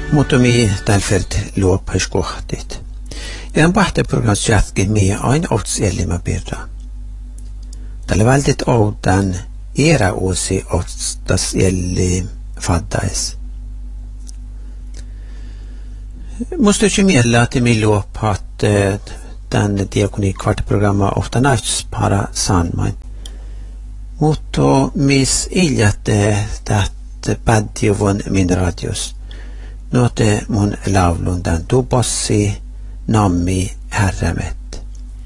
Muutumi tälfert luopaiskohtit. Ja pahte programs jatkin mihin aina ots elimä pirra. Tällä vältit outan era uusi otstas eli faddais. Musta ju miellä att mi luopat den diakoni kvartprogramma ofta nästs para sanmain. Mutta mis iljate that pädjuvon min radios. Note mun laulun tämän tupassi nammi herramet.